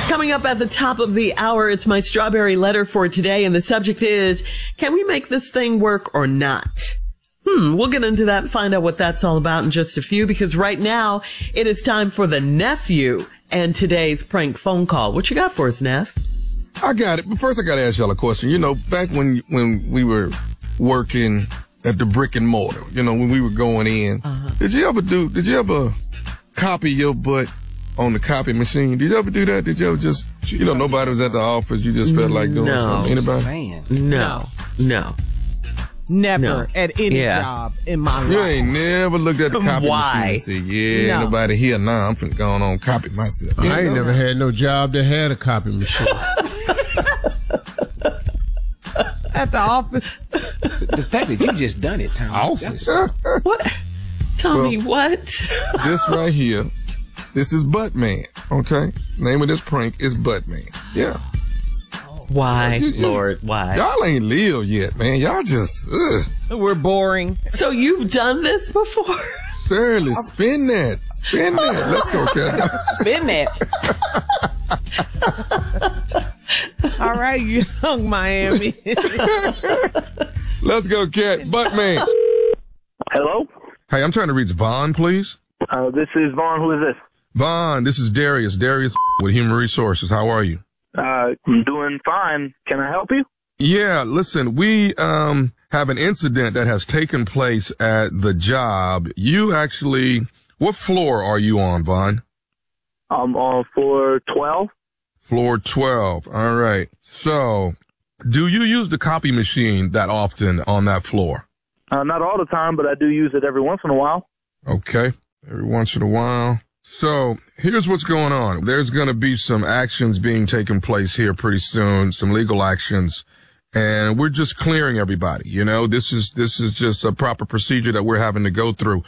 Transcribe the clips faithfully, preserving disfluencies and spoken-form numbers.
Coming up at the top of the hour, it's my strawberry letter for today, and the subject is, can we make this thing work or not? Hmm, we'll get into that and find out what that's all about in just a few, because right now it is time for the nephew and today's prank phone call. What you got for us, Neff? I got it. But first I got to ask y'all a question. You know, back when when we were working at the brick and mortar, you know, when we were going in, uh-huh. did you ever do, did you ever copy your butt on the copy machine? Did you ever do that? Did you ever just, you know, nobody was at the office, you just felt like doing no. something? Anybody? No. No. Never no. at any yeah. job in my life. You ain't never looked at the copy Why? machine and said, yeah, No. ain't nobody here now. I'm finna go on and copy myself. I ain't never had no job that had a copy machine. At the office. The fact that you just done it, Tom. Office? What? Tommy, Well, what? This right here, this is Buttman, okay? Name of this prank is Buttman. Yeah. Why, You- you Lord, just- why? Y'all ain't live yet, man. Y'all just, ugh. We're boring. So you've done this before? Barely spin that. Spin that. Let's go, Cat. Spin that. All right, young Miami. Let's go, Cat. Buttman. Hello? Hey, I'm trying to reach Vaughn, please. Uh, this is Vaughn. Who is this? Vaughn, this is Darius. Darius with Human Resources. How are you? Uh, I'm doing fine. Can I help you? Yeah, listen, we um have an incident that has taken place at the job. You actually, what floor are you on, Vaughn? I'm on floor twelve. Floor twelve. All right. So, do you use the copy machine that often on that floor? Uh, not all the time, but I do use it every once in a while. Okay. Every once in a while. So here's what's going on. There's going to be some actions being taken place here pretty soon, some legal actions, and we're just clearing everybody. You know, this is, this is just a proper procedure that we're having to go through.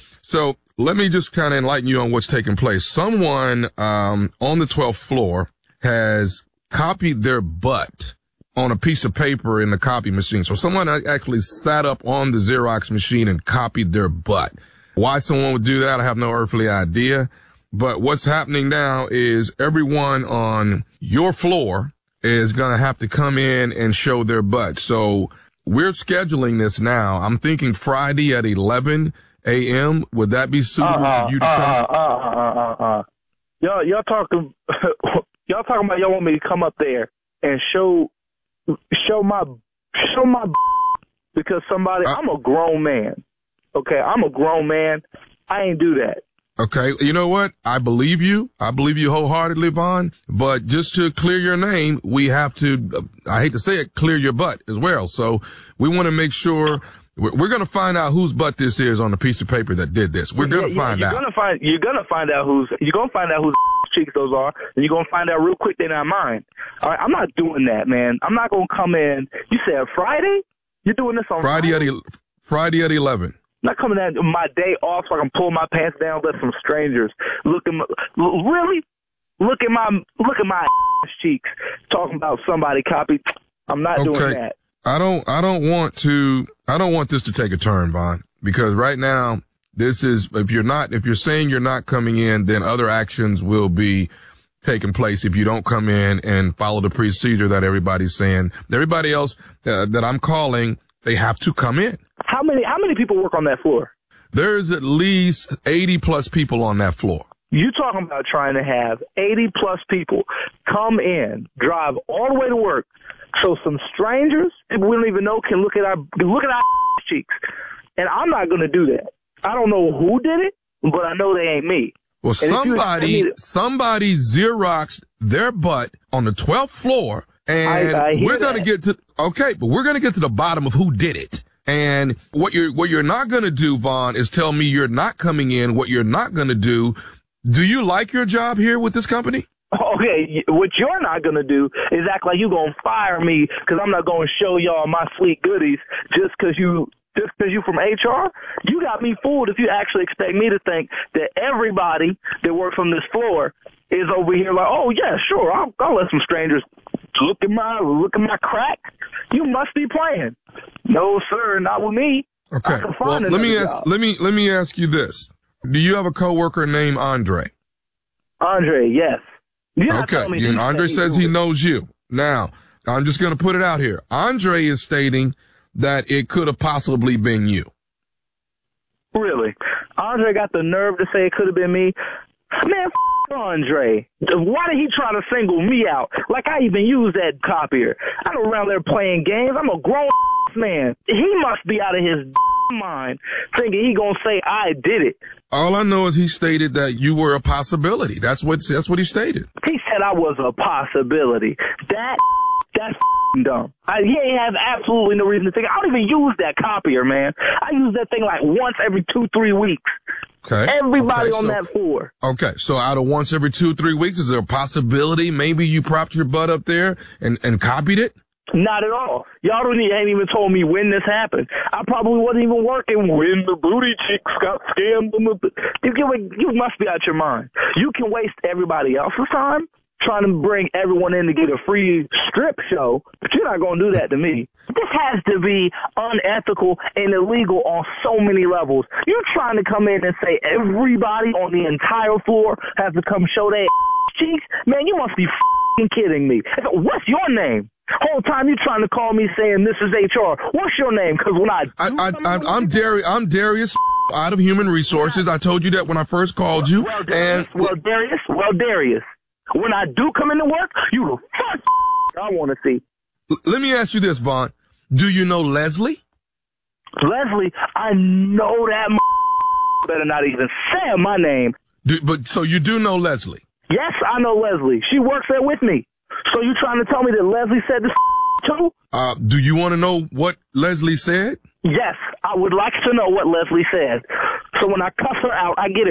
So let me just kind of enlighten you on what's taking place. Someone, um, on the twelfth floor has copied their butt on a piece of paper in the copy machine. So someone actually sat up on the Xerox machine and copied their butt. Why someone would do that, I have no earthly idea. But what's happening now is everyone on your floor is going to have to come in and show their butt. So we're scheduling this now. I'm thinking Friday at eleven a.m. Would that be suitable uh, for you to uh, come? Uh, uh, uh, uh, uh. Y'all, y'all talking, y'all talking about y'all want me to come up there and show, show my, show my, because somebody, uh, I'm a grown man. Okay, I'm a grown man. I ain't do that. Okay, you know what? I believe you. I believe you wholeheartedly, Vaughn. But just to clear your name, we have to, I hate to say it, clear your butt as well. So we want to make sure, we're, we're going to find out whose butt this is on the piece of paper that did this. We're going to yeah, find yeah, out. You're gonna find, you're gonna find out who's, you're gonna find out whose cheeks those are, and you're gonna find out real quick they're not mine. All right, I'm not doing that, man. I'm not gonna come in. You said Friday? You're doing this on Friday Friday? at, el- Friday at eleven. Not coming at my day off so I can pull my pants down, let some strangers look at my, really look at my look at my cheeks, talking about somebody copied. I'm not Okay. doing that. I don't, I don't want to, I don't want this to take a turn, Vaughn, because right now, this is, if you're not, if you're saying you're not coming in, then other actions will be taking place if you don't come in and follow the procedure that everybody's saying. Everybody else uh, that I'm calling, they have to come in. How many how many people work on that floor? There's at least eighty plus people on that floor. You talking about trying to have eighty plus people come in, drive all the way to work, so some strangers people we don't even know can look at our look at our cheeks, and I'm not going to do that. I don't know who did it, but I know they ain't me. Well, And if you- somebody, I mean- somebody Xeroxed their butt on the twelfth floor, and I- I hear we're going to that. get to, okay, but we're going to get to the bottom of who did it. And what you're, what you're not going to do, Vaughn, is tell me you're not coming in. What you're not going to do. Do you like your job here with this company? Okay, what you're not going to do is act like you're going to fire me because I'm not going to show y'all my sweet goodies just because you just because you from H R. You got me fooled if you actually expect me to think that everybody that works on this floor is over here like, oh, yeah, sure, I'll, I'll let some strangers look at my look at my crack. You must be playing. No, sir, not with me. Okay. Well, let me ask, job. let me, let me ask you this. Do you have a coworker named Andre? Andre, yes. You're not Okay. telling me You- he Andre said says knew he it. knows you. Now, I'm just going to put it out here. Andre is stating that it could have possibly been you. Really? Andre got the nerve to say it could have been me? Man, f- Andre. Why did he try to single me out? Like I even used that copier. I don't around there playing games. I'm a grown man. He must be out of his mind thinking he gonna say I did it. All I know is he stated that you were a possibility. That's what that's what he stated. He said I was a possibility. That that's dumb. I, he ain't have absolutely no reason to think. I don't even use that copier, man. I use that thing like once every two, three weeks. Okay. Everybody okay, on so, that floor. Okay, so out of once every two, three weeks, is there a possibility maybe you propped your butt up there and, and copied it? Not at all. Y'all don't even, ain't even told me when this happened. I probably wasn't even working when the booty chicks got scammed. You, you, you must be out your mind. You can waste everybody else's time trying to bring everyone in to get a free strip show, but you're not going to do that to me. This has to be unethical and illegal on so many levels. You're trying to come in and say everybody on the entire floor has to come show their cheeks? Man, you must be f***ing kidding me. What's your name? Whole time you trying to call me saying this is H R. What's your name? Because when I, I, I, I I'm Darius. I'm Darius out of Human Resources. I told you that when I first called you. well, Darius, And well, Darius, well, Darius. When I do come into work, you the first I want to see. l- let me ask you this, Vaughn. Do you know Leslie? Leslie, I know that better not even say my name. Do, but so you do know Leslie? Yes, I know Leslie. She works there with me. So you trying to tell me that Leslie said this too? Uh, do you want to know what Leslie said? Yes, I would like to know what Leslie said. So when I cuss her out, I get it.